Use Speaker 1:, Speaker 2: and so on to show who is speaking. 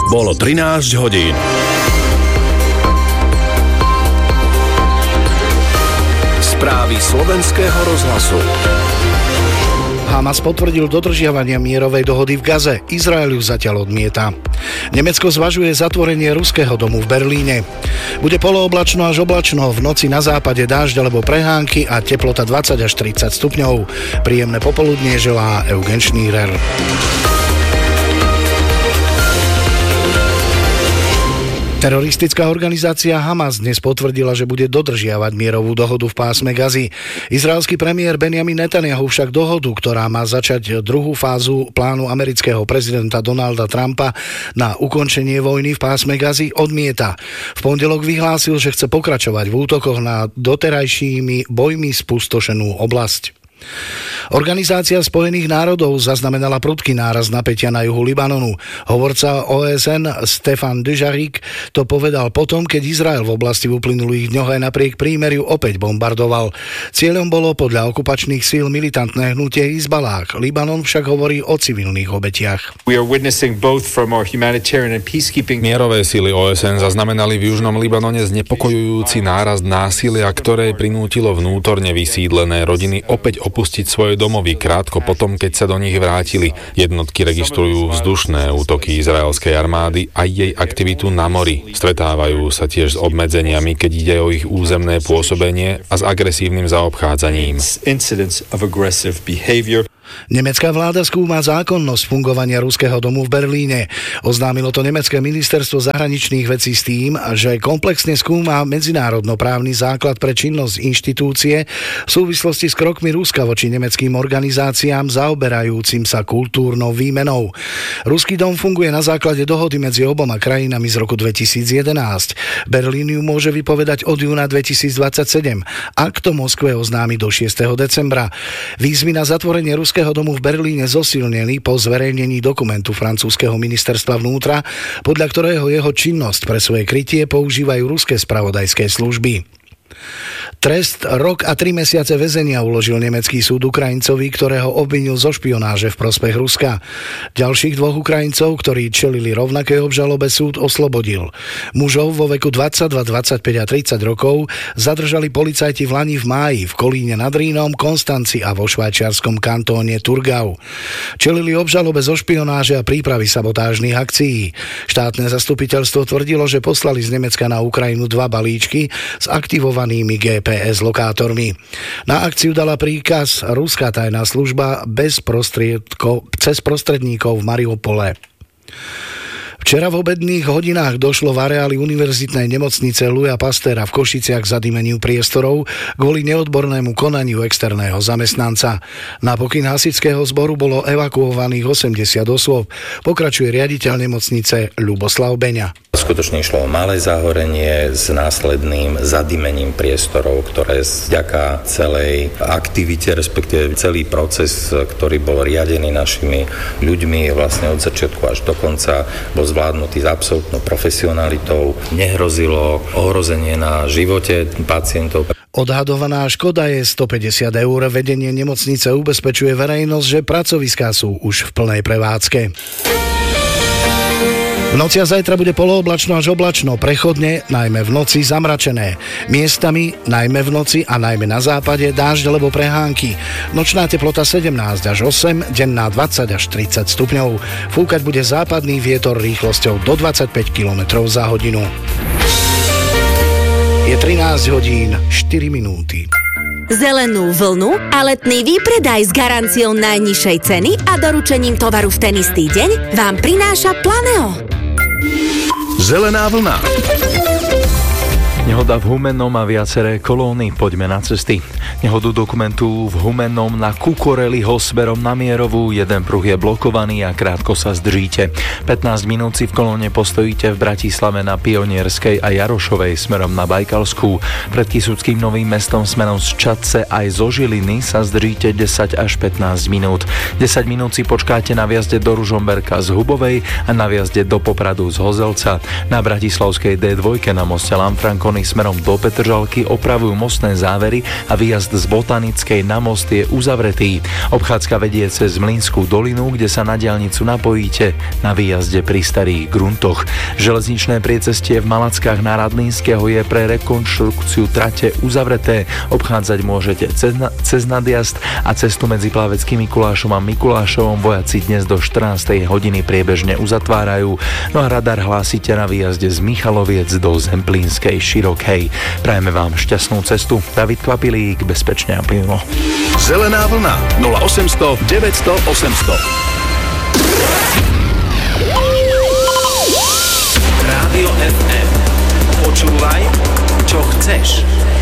Speaker 1: Bolo 13 hodín. Správy slovenského rozhlasu.
Speaker 2: Hamas potvrdil dodržiavanie mierovej dohody v Gaze. Izrael ju zatiaľ odmieta. Nemecko zvažuje zatvorenie ruského domu v Berlíne. Bude polooblačno až oblačno, v noci na západe dážď alebo prehánky a teplota 20 až 30 stupňov. Príjemné popoludnie želá Eugen Schneider. Teroristická organizácia Hamas dnes potvrdila, že bude dodržiavať mierovú dohodu v pásme Gazy. Izraelský premiér Benjamin Netanjahu však dohodu, ktorá má začať druhú fázu plánu amerického prezidenta Donalda Trumpa na ukončenie vojny v pásme Gazy, odmieta. V pondelok vyhlásil, že chce pokračovať v útokoch na doterajšími bojmi spustošenú oblasť. Organizácia Spojených národov zaznamenala prudký nárast napätia na juhu Libanonu. Hovorca OSN Stefan Dujarric to povedal potom, keď Izrael v oblasti v uplynulých dňoch aj napriek prímeriu opäť bombardoval. Cieľom bolo podľa okupačných síl militantné hnutie Hizballah. Libanon však hovorí o civilných obetiach.
Speaker 3: Mierové síly OSN zaznamenali v južnom Libanone znepokojujúci nárast násilia, ktoré prinútilo vnútorne vysídlené rodiny opäť opustiť svoje domovy krátko potom, keď sa do nich vrátili. Jednotky registrujú vzdušné útoky izraelskej armády a jej aktivitu na mori. Stretávajú sa tiež s obmedzeniami, keď ide o ich územné pôsobenie a s agresívnym zaobchádzaním.
Speaker 2: Nemecká vláda skúma zákonnosť fungovania ruského domu v Berlíne. Oznámilo to nemecké ministerstvo zahraničných vecí s tým, že komplexne skúma medzinárodnoprávny základ pre činnosť inštitúcie v súvislosti s krokmi Ruska voči nemeckým organizáciám zaoberajúcim sa kultúrnou výmenou. Ruský dom funguje na základe dohody medzi oboma krajinami z roku 2011. Berlín ju môže vypovedať od júna 2027, ak to Moskve oznámi do 6. decembra. Výzvy na zatvorenie ruského domu v Berlíne zosilnení po zverejnení dokumentu francúzskeho ministerstva vnútra, podľa ktorého jeho činnosť pre svoje krytie používajú ruské spravodajské služby. Trest rok a 3 mesiace väzenia uložil nemecký súd Ukrajincovi, ktorého obvinil zo špionáže v prospech Ruska. Ďalších 2 Ukrajincov, ktorí čelili rovnakej obžalobe, súd oslobodil. Mužov vo veku 22, 25 a 30 rokov zadržali policajti v lani v máji v Kolíne nad Rínom, Konstanci a vo švajčiarskom kantóne Thurgau. Čelili obžalobe zo špionáže a prípravy sabotážnych akcií. Štátne zastupiteľstvo tvrdilo, že poslali z Nemecka na Ukrajinu 2 balíčky s aktivovanými GPS lokátormi. Na akciu dala príkaz ruská tajná služba cez prostredníkov v Mariupole. Včera v obedných hodinách došlo v areáli univerzitnej nemocnice Louisa Pasteura v Košiciach k zadymeniu priestorov kvôli neodbornému konaniu externého zamestnanca. Na pokyn hasičského zboru bolo evakuovaných 80 osôb. Pokračuje riaditeľ nemocnice Ľuboslav Beňa.
Speaker 4: Skutočne išlo o malé záhorenie s následným zadymením priestorov, ktoré vďaka celej aktivite, respektíve celý proces, ktorý bol riadený našimi ľuďmi vlastne od začiatku až do konca, bol zvládnutý s absolútnou profesionalitou. Nehrozilo ohrozenie na živote pacientov.
Speaker 2: Odhadovaná škoda je 150 eur. Vedenie nemocnice ubezpečuje verejnosť, že pracoviská sú už v plnej prevádzke. V noci a zajtra bude polooblačno až oblačno, prechodne, najmä v noci zamračené. Miestami, najmä v noci a najmä na západe, dážď alebo prehánky. Nočná teplota 17 až 8, denná 20 až 30 stupňov. Fúkať bude západný vietor rýchlosťou do 25 km za hodinu. Je 13 hodín 4 minúty.
Speaker 5: Zelenú vlnu a letný výpredaj s garanciou najnižšej ceny a doručením tovaru v ten istý deň vám prináša Planeo.
Speaker 1: Zelená vlna.
Speaker 6: Nehoda v Humennom a viaceré kolóny. Poďme na cesty. Nehodu dokumentujú v Humennom na Kukoreliho smerom na Mierovú. Jeden pruh je blokovaný a krátko sa zdržíte. 15 minút si v kolóne postojíte v Bratislave na Pionierskej a Jarošovej smerom na Bajkalskú. Pred Kysuckým Novým Mestom smerom z Čadce aj zo Žiliny sa zdržíte 10 až 15 minút. 10 minút si počkáte na vjazde do Ružomberka z Hubovej a na vjazde do Popradu z Hozelca. Na bratislavskej D2 na moste Lanfranconi strany smerom do Petržalky opravujú mostné závery a výjazd z Botanickej na most je uzavretý. Obchádzka vedie cez Mlynskú dolinu, kde sa na diaľnicu napojíte na výjazde pri Starých Gruntoch. Železničné priecestie v Malackách na Radlínskeho je pre rekonštrukciu trate uzavreté. Obchádzať môžete cez nadjazd a cestu medzi Plaveckým Mikulášom a Mikulášovom vojaci dnes do 14. hodiny priebežne uzatvárajú. No a radar hlásite na výjazde z Michaloviec do Zemplínskej Širokej. Prajeme vám šťastnú cestu. David Kvapilík, bezpečne a plynulo.
Speaker 1: Zelená vlna 0800 900 800.
Speaker 7: Rádio FM. Počúvaj, čo chceš.